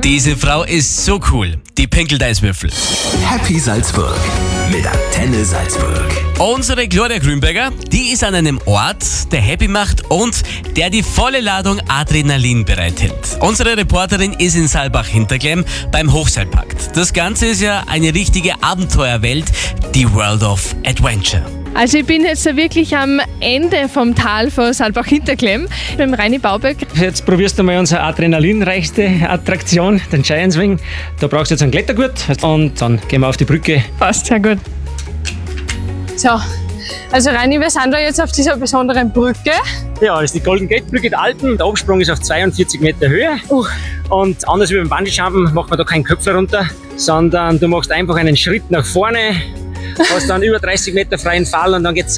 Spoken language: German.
Diese Frau ist so cool. Die pinkelt Eiswürfel. Happy Salzburg mit Antenne Salzburg. Unsere Gloria Grünberger, die ist an einem Ort, der happy macht und der die volle Ladung Adrenalin bereithält. Unsere Reporterin ist in Saalbach-Hinterklemm beim Hochseilpakt. Das Ganze ist ja eine richtige Abenteuerwelt, die World of Adventure. Also ich bin jetzt wirklich am Ende vom Tal von Saalbach-Hinterklemm beim Reini Bauberg. Jetzt probierst du mal unsere adrenalinreichste Attraktion, den Giant Swing. Da brauchst du jetzt einen Klettergurt und dann gehen wir auf die Brücke. Passt, sehr gut. So, also Reini, wir sind da jetzt auf dieser besonderen Brücke. Ja, das ist die Golden Gate Brücke der Alten. Der Absprung ist auf 42 Meter Höhe. Und anders wie beim Bungee-Jumpen macht man da keinen Köpfler runter, sondern du machst einfach einen Schritt nach vorne, hast dann über 30 Meter freien Fall und dann geht's